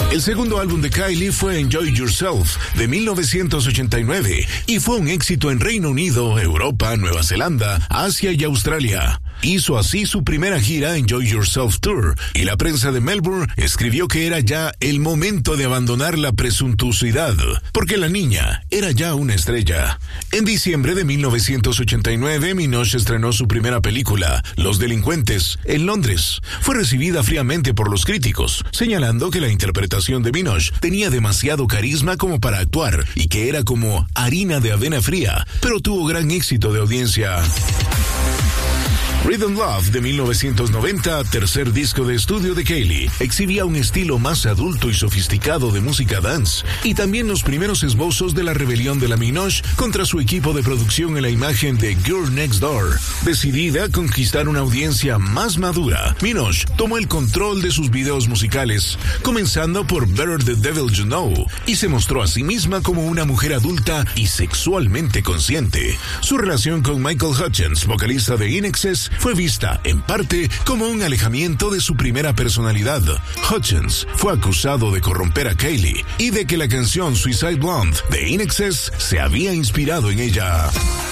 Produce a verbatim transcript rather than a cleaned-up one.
El segundo álbum de Kylie fue Enjoy Yourself, de mil novecientos ochenta y nueve, y fue un éxito en Reino Unido, Europa, Nueva Zelanda, Asia y Australia. Hizo así su primera gira Enjoy Yourself Tour, y la prensa de Melbourne escribió que era ya el momento de abandonar la presuntuosidad, porque la niña era ya una estrella. En diciembre de mil novecientos ochenta y nueve, Minogue estrenó su primera película, Los Delincuentes, en Londres. Fue recibida fríamente por los críticos, señalando que la interpretación de Minogue tenía demasiado carisma como para actuar y que era como harina de avena fría, pero tuvo gran éxito de audiencia. Rhythm Love, de mil novecientos noventa, tercer disco de estudio de Kylie, exhibía un estilo más adulto y sofisticado de música dance, y también los primeros esbozos de la rebelión de la Minogue contra su equipo de producción en la imagen de Girl Next Door. Decidida a conquistar una audiencia más madura, Minogue tomó el control de sus videos musicales, comenzando por Better the Devil You Know, y se mostró a sí misma como una mujer adulta y sexualmente consciente. Su relación con Michael Hutchence, vocalista de I N X S, fue vista, en parte, como un alejamiento de su primera personalidad. Hutchence fue acusado de corromper a Kylie y de que la canción Suicide Blonde de I N X S se había inspirado en ella.